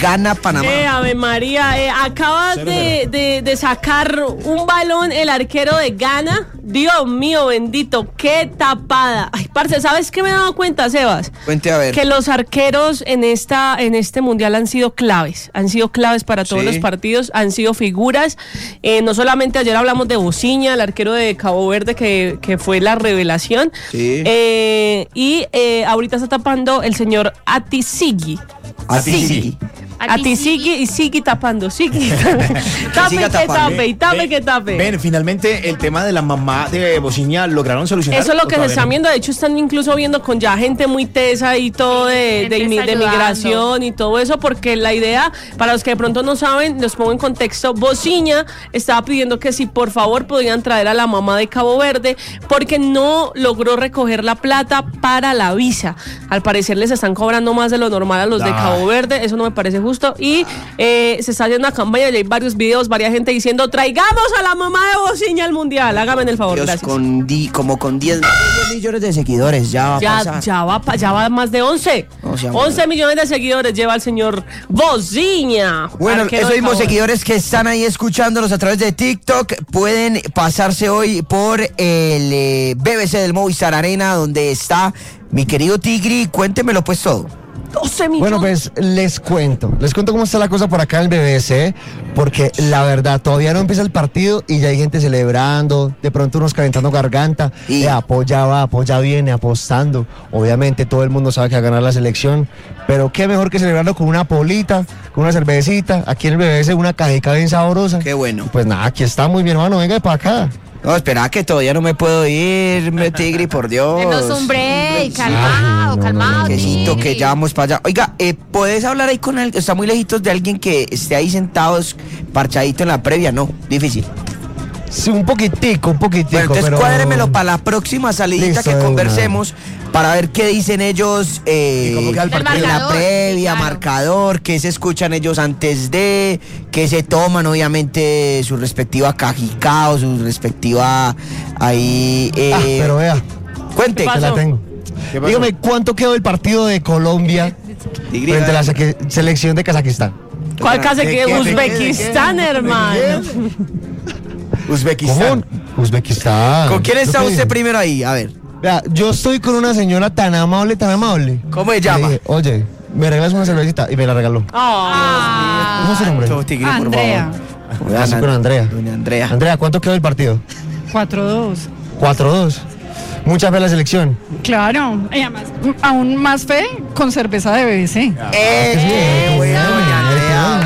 gana Panamá. Ave María, acaba de sacar un balón el arquero de Ghana. Dios mío bendito, qué tapada. Ay, parce, ¿sabes qué me he dado cuenta, Sebas? Cuente a ver. Que los arqueros en este mundial han sido claves para todos los partidos, han sido figuras. No solamente ayer hablamos de Bociña, el arquero de Cabo Verde, que fue la revelación. Sí. Y ahorita está tapando el señor Atisigi. Atisigi y sigue tapando, tape que tape. Ven, finalmente el tema de la mamá de Bociña lograron solucionar. Eso es lo que se están viendo. De hecho, están incluso viendo con ya gente muy tesa y todo de migración y todo eso, porque la idea, para los que de pronto no saben, los pongo en contexto. Bociña estaba pidiendo que si por favor podían traer a la mamá de Cabo Verde, porque no logró recoger la plata para la visa. Al parecer les están cobrando más de lo normal a los de Cabo Verde. Eso no me parece justo. Y se está haciendo una campaña y hay varios videos, varias gente diciendo: traigamos a la mamá de Bociña al mundial. Hágame el favor, Dios, gracias. Como con 10 millones de seguidores ya va a pasar. Ya va más de 11. 11 millones de seguidores lleva el señor Bociña. Bueno, esos mismos seguidores que están ahí escuchándonos a través de TikTok pueden pasarse hoy por el BBC del Movistar Arena, donde está mi querido Tigri. Cuéntemelo pues todo. 12 millones. Bueno, pues les cuento cómo está la cosa por acá en el BBC, porque la verdad todavía no empieza el partido y ya hay gente celebrando, de pronto unos calentando garganta, apoya viene apostando. Obviamente todo el mundo sabe que va a ganar la selección, pero qué mejor que celebrarlo con una polita, con una cervecita, aquí en el BBC una cajica bien sabrosa. Qué bueno. Pues nada, aquí está muy bien, hermano, venga para acá. No, espera que todavía no me puedo ir, Tigri, por Dios. Denos un break, calmado. Quesito, que ya vamos para allá. Oiga, ¿puedes hablar ahí con él? Está muy lejitos de alguien que esté ahí sentado, parchadito en la previa, ¿no? Difícil. Sí, un poquitico. Bueno, entonces pero... cuádremelo para la próxima salidita. Listo, que conversemos, para ver qué dicen ellos en la previa, marcador, qué se escuchan ellos antes de, qué se toman, obviamente, su respectiva cajicao, su respectiva ahí... pero vea, cuente. Que la tengo. Dígame, ¿cuánto quedó el partido de Colombia frente a la selección de Kazajistán? ¿Cuál Kazajistán? Uzbekistán, hermano. Uzbekistán. ¿Cómo? Uzbekistán. ¿Con quién está usted primero ahí? A ver. Vea, yo estoy con una señora tan amable. ¿Cómo se llama? Dije, oye, ¿me regalas una cervecita? Y me la regaló. ¿Cómo es su nombre? Tigre, Andrea. Por favor. Así con Andrea. Doña Andrea. Andrea, ¿cuánto quedó el partido? 4-2. 4-2. Mucha fe a la selección. Claro. Y además, aún más fe con cerveza de BBC. Bueno, doña Andrea.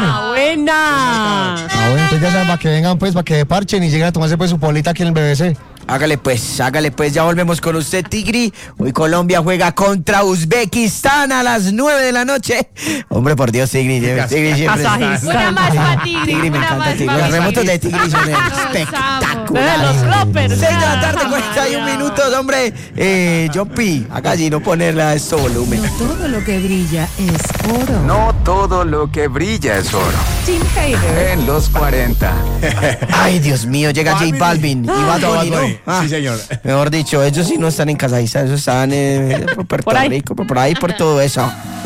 Buena. Bueno, entonces ya saben, para que vengan pues, para que parchen y lleguen a tomarse pues su polita aquí en el BBC. Hágale pues, ya volvemos con usted, Tigri. Hoy Colombia juega contra Uzbekistán a las 9 de la noche. Hombre, por Dios, Tigri siempre Una más para Tigri. Tigri, me encanta Tigri. Los remotos de Tigri son espectaculares. Los bloppers. 6 de la tarde, 41 minutos, hombre. John P, acá sí no ponerle a esto volumen. No todo lo que brilla es oro. No todo lo que brilla es oro. Tim Hader. En los 40. Ay, Dios mío, llega J Balvin y Bad Bunny, ¿no? Sí, señor. Mejor dicho, ellos sí no están en Kazajistán, ellos están por Puerto Rico, por ahí, por todo eso.